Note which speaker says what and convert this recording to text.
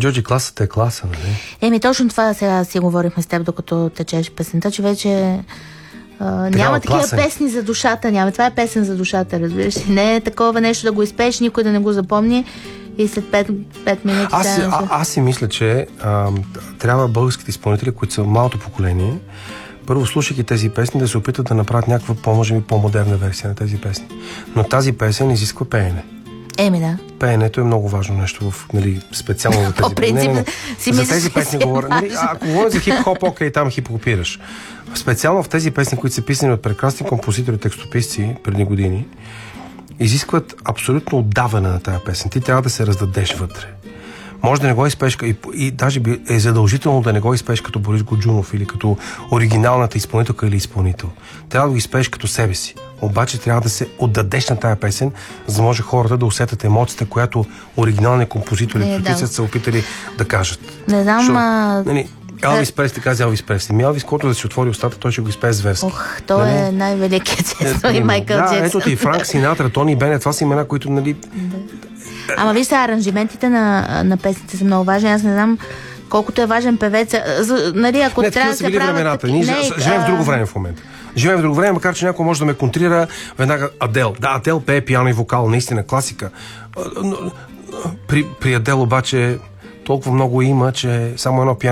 Speaker 1: Джорджи, класата е класа, нали?
Speaker 2: Точно това сега си говорихме с теб, докато течеш песента, че вече няма такива песни за душата, това е песен за душата, разбираш ли? Не е такова нещо да го изпееш, никой да не го запомни и след 5 минути...
Speaker 1: Аз си мисля, че трябва българските изпълнители, които са малото поколение, първо, слушайки тези песни, да се опитат да направят някаква по-модерна версия на тези песни. Но тази песен изисква пеене.
Speaker 2: Да.
Speaker 1: Пеенето е много важно нещо, специално за тези
Speaker 2: песни.
Speaker 1: За тези песни говоря. Ако говоря за хип-хоп, окей, там хип-хопираш. Специално в тези песни, които са писани от прекрасни композитори, текстописци преди години, изискват абсолютно отдаване на тази песен. Ти трябва да се раздадеш вътре. Може да не го изпееш и даже е задължително да не го изпееш като Борис Годжунов или като оригиналната изпълнителка или изпълнител. Трябва да го изпееш като себе си. Обаче трябва да се отдадеш на тая песен, за да може хората да усетят емоцията, която оригиналният композитор или продюсерът са опитали да кажат.
Speaker 2: Не знам...
Speaker 1: Елвис Пресли каза Елвис Пресли. Елвис, който да си отвори устата, той ще го изпее зверски.
Speaker 2: Той е най-великият, честно, и Майкъл Джексън.
Speaker 1: Ето ти Франк Синатра, Тони Бенет, това са имена, които,
Speaker 2: Ама виж, аранжиментите на песните са много важни. Аз не знам колкото е важен певец. Ако трябва да се правят...
Speaker 1: Живеем в друго време в момента. Живеем в друго време, макар че някой може да ме контрира веднага Адел. Да, Адел пее пиано и вокал, наистина класика. При Адел обаче толкова много има, че само едно пиано